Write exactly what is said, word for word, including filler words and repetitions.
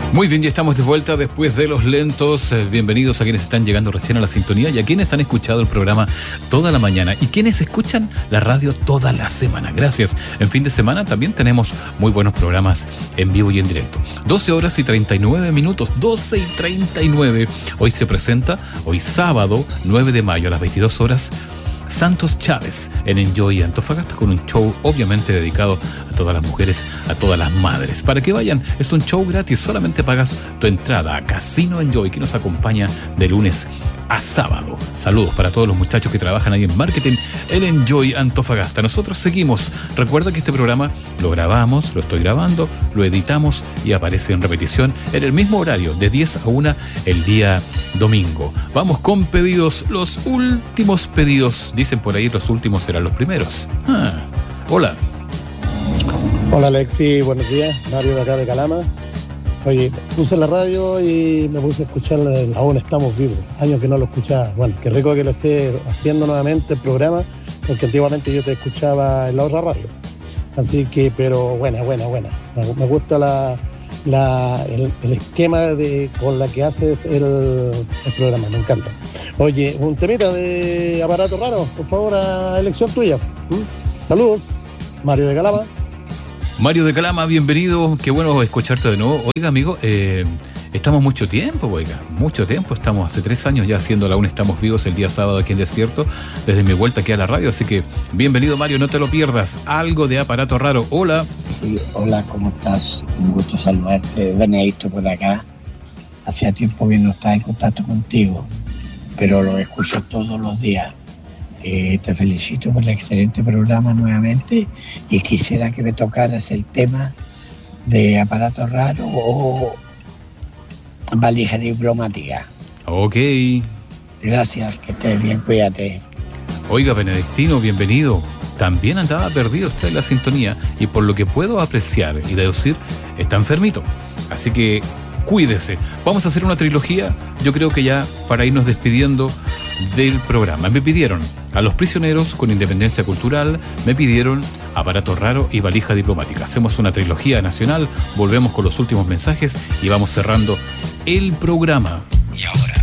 Muy bien, ya estamos de vuelta después de los lentos. Bienvenidos a quienes están llegando recién a la sintonía y a quienes han escuchado el programa toda la mañana y quienes escuchan la radio toda la semana. Gracias. En fin de semana también tenemos muy buenos programas en vivo y en directo. doce horas y treinta y nueve minutos, doce y treinta y nueve. Hoy se presenta, hoy sábado, nueve de mayo a las veintidós horas, Santos Chávez en Enjoy Antofagasta, con un show obviamente dedicado a todas las mujeres, a todas las madres. Para que vayan, es un show gratis, solamente pagas tu entrada a Casino Enjoy, que nos acompaña de lunes a sábado. Saludos para todos los muchachos que trabajan ahí en marketing en Enjoy Antofagasta. Nosotros seguimos. Recuerda que este programa lo grabamos, lo estoy grabando, lo editamos y aparece en repetición en el mismo horario, de diez a una el día domingo. Vamos con pedidos, los últimos pedidos. Dicen por ahí, los últimos serán los primeros. Ah, hola. Hola Alexi, buenos días. Mario de acá de Calama. Oye, puse la radio y me puse a escuchar Aún Estamos Vivos. Años que no lo escuchaba. Bueno, qué rico que lo esté haciendo nuevamente el programa, porque antiguamente yo te escuchaba en la otra radio. Así que, pero buena, buena, buena. Me gusta la, la, el, el esquema de, con la que haces el, el programa, me encanta. Oye, un temita de Aparato Raro, por favor, a elección tuya. ¿Mm? Saludos, Mario de Calama. Mario de Calama, bienvenido, qué bueno escucharte de nuevo. Oiga, amigo, eh, estamos mucho tiempo, oiga, mucho tiempo, estamos hace tres años ya haciendo la Aún Estamos Vivos el día sábado aquí en Desierto, desde mi vuelta aquí a la radio, así que bienvenido Mario, no te lo pierdas, algo de Aparato Raro. Hola. Sí, hola, ¿cómo estás? Un gusto saludarte, Benedicto por acá. Hacía tiempo que no estaba en contacto contigo, pero lo escucho todos los días. Eh, te felicito por el excelente programa nuevamente y quisiera que me tocaras el tema de Aparato Raro o valija diplomática. Ok. Gracias, que estés bien, cuídate. Oiga, Benedictino, bienvenido. También andaba perdido usted en la sintonía y por lo que puedo apreciar y deducir, está enfermito. Así que cuídese. Vamos a hacer una trilogía, yo creo que ya para irnos despidiendo del programa. Me pidieron a Los Prisioneros con Independencia Cultural, me pidieron Aparato Raro y Valija Diplomática. Hacemos una trilogía nacional, volvemos con los últimos mensajes y vamos cerrando el programa. Y ahora